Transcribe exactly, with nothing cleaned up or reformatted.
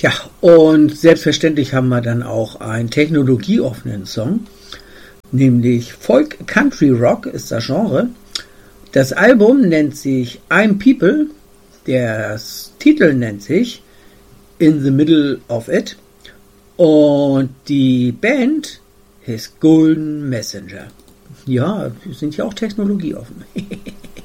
Ja, und selbstverständlich haben wir dann auch einen technologieoffenen Song, nämlich Folk Country Rock ist das Genre. Das Album nennt sich I'm People, der Titel nennt sich In the Middle of It und die Band ist Golden Messenger. Ja, wir sind ja auch technologieoffen.